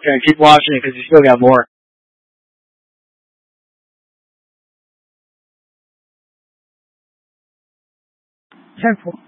gonna keep watching it because you still got more. 10-4.